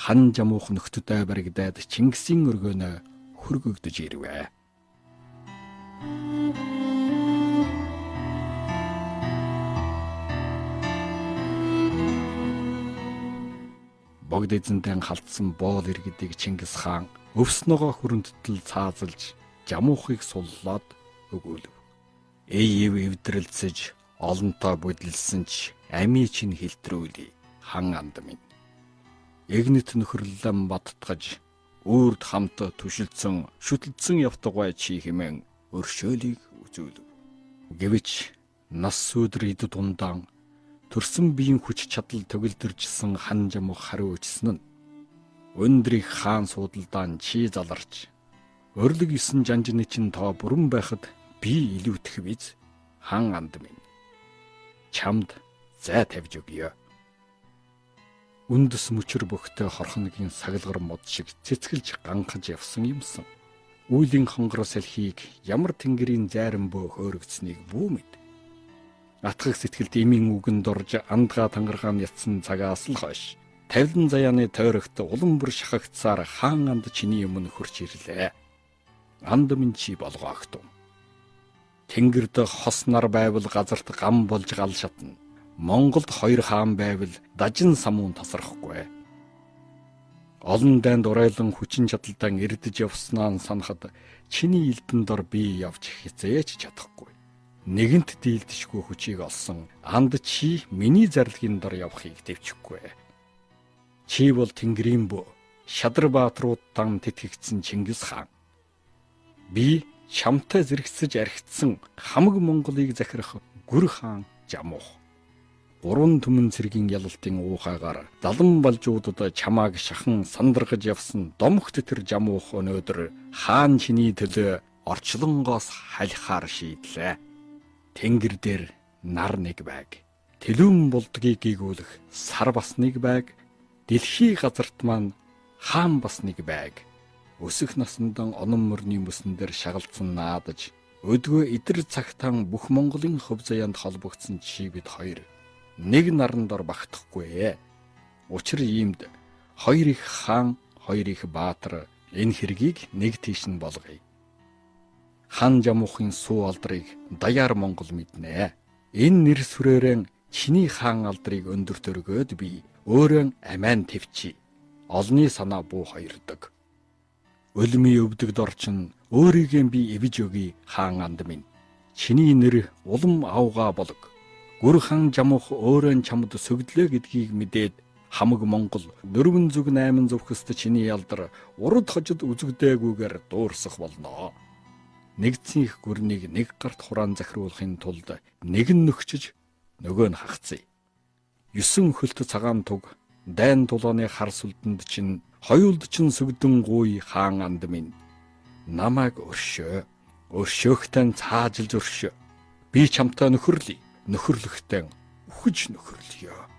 хан жамуух нөхдөдөө баригдаад Чингисийн өргөнөө хөргөгдөж ирвэ. Богд эзэнтэй халтсан боол иргэдийг Чингис хаан өвс ногоо хөрөнтөл цаазалж жамуухыг суллаад өгөөлөв. Ив эвдрэлцэж олонтоо бүдэлсэн ч амийн чинь хэлтрүүлээ хан анд минь. Эгнэт нөхөрлөн баттгаж үрд хамт түшилцэн шүтэлцэн явтгай чи хэмээн өршөөлийг үзүүлв. Гэвч нас сүдэр идэ дундаан төрсөн биеийн хүч чадал төгөлдөржсөн хан жамуух хариу өчсөн нь өндрийг хаан суудалдаан чи заларч өрлөг 9 жанжны чин тоо бүрэн байхад би илүүтэх биз хан анд минь чамд зай тавьж өгье. Үндэс мөчөр бөхтөө хорхоногийн сагалгар мод шиг цэцгэлж ганхаж явсан юмсан. Үүлийн хонгор салхийг ямар тэнгэрийн зайран бөө хөөрөгцнийг бүү мэд. Атгах сэтгэлд эмийн үгэн дорж андгаа тангаргаан ятсан цагаас л хойш тавилан заяаны тойрогт улам бүр шахагдсаар хаан анд чиний өмнө хурч ирлээ. Анд минь чи болгоогтун. Тэнгэрд хос нар байвал газарт гам болж гал шатна. Монголд 2 хаан байвал дажин самуун тасрахгүй. Олон дайнд урайлан хүчин чадалтай эрдэж явснаа санахад чиний элдэн дор би явж хизээч чадахгүй. Нэгэнт дийлдэшгүй хүчийг олсон анд чи миний зарлагын дор явахыг төвчөхгүй. Чи бол тэнгэрийн бөө Шадар баатрууд тан тэтгэгдсэн Чингис хаан. Би чамтай зэрэгцэж архицсан хамаг Монголыг захирах Гүр хаан Жамуух. 3 түмэн цэргийн ялалтын уухайгаар залан балжуудад чамааг шахан сандаргаж явсан домогт тэр Жамуух өнөөдөр хаан чиний төлөө орчлонгоос халихаар шийдлээ. Тэнгэр дээр нар нэг байг. Тэлүүн булдгийг гийгүүлэх сар бас нэг байг. Дэлхий газарт маань хаан бас нэг байг. Өсөх насндан онон мөрний мөсөн дээр шагалцсан наадаж өдгөө идэр цагтаан бүх Монголын хөв заяанд холбогдсон чи бид хоёр нэг наран дор багтахгүй. Учир иймд хоёр их хаан, хоёр их баатар энэ хэргийг нэг тийш нь болгоё. Хан Жамуухын суу алдрыг даяар Монгол мэднэ. Энэ нэр сүрээрэн чиний хаан алдрыг өндөр төргөөд би өөрөө амиан твчи. Олны санаа буу хоёрдог. Өлмийн өвдөг дорчин өөрийгөө би эвж өгье хаан анд минь. Чиний нэр улам авгаа болог. Гүр хаан Жамуух өөрөө чамд сөгдлөө гэдгийг мэдээд хамаг Монгол 4 зүг 8 зөвхөст чиний алдар урд хожид үзэгдээгүйгээр дуурсах болно. Нэгдсэн их гүрнийг нэг гарт хураан захируулахын тулд нэг нь нөхчиж нөгөө нь хагцъя. 9 хөлт цагаан туг дайн тулооны хар сүлдэнд чинь хоёулд чинь сүгдэн гуй хаан анд минь. Намайг өршөө. Өршөөхтэн цаажилж өршөө. Би чамтай нөхөрлөе. Нөхөрлөхтэн үхэж нөхөрлөё.